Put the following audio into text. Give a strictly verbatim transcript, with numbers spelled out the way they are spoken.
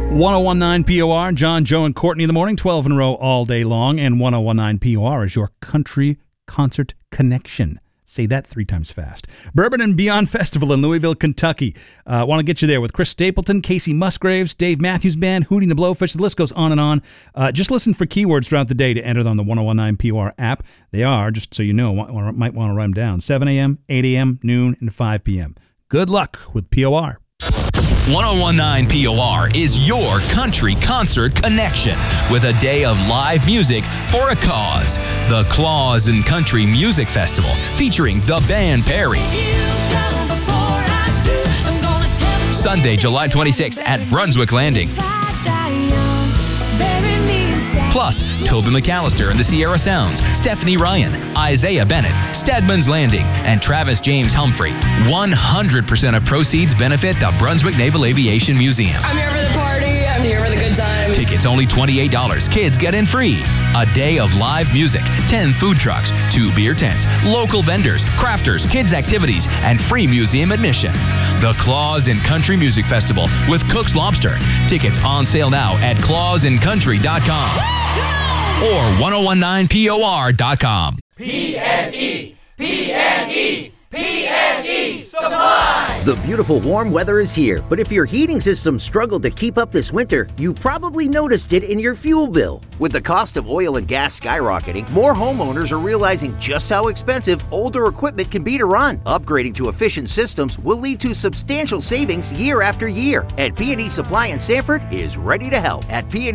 ten nineteen P O R, John, Joe, and Courtney in the morning, twelve in a row all day long, and ten nineteen P O R is your country concert connection. Say that three times fast. Bourbon and Beyond Festival in Louisville, Kentucky. I uh, want to get you there with Chris Stapleton, Casey Musgraves, Dave Matthews Band, Hootie and the Blowfish. The list goes on and on. Uh, just listen for keywords throughout the day to enter on the ten nineteen P O R app. They are, just so you know, might want to write them down, seven a.m., eight a.m., noon, and five p.m. Good luck with P O R. ten nineteen P O R is your country concert connection with a day of live music for a cause. The Claus and Country Music Festival featuring the band Perry. Sunday, July twenty-sixth at Brunswick Landing. Plus, Toby McAllister and the Sierra Sounds, Stephanie Ryan, Isaiah Bennett, Stedman's Landing, and Travis James Humphrey. one hundred percent of proceeds benefit the Brunswick Naval Aviation Museum. I'm here for the party. I'm here for the good time. Tickets only twenty-eight dollars. Kids get in free. A day of live music, ten food trucks, two beer tents, local vendors, crafters, kids activities, and free museum admission. The Claus and Country Music Festival with Cook's Lobster. Tickets on sale now at claus and country dot com or ten nineteen P O R dot com. P and E, P and E, P and E Supply. The beautiful warm weather is here, but if your heating system struggled to keep up this winter, you probably noticed it in your fuel bill. With the cost of oil and gas skyrocketing, more homeowners are realizing just how expensive older equipment can be to run. Upgrading to efficient systems will lead to substantial savings year after year, and P and E Supply in Sanford is ready to help. At P and E